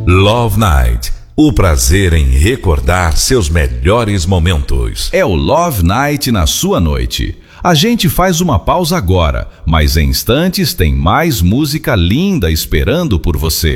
Love Night, o prazer em recordar seus melhores momentos. É o Love Night na sua noite. A gente faz uma pausa agora, mas em instantes tem mais música linda esperando por você.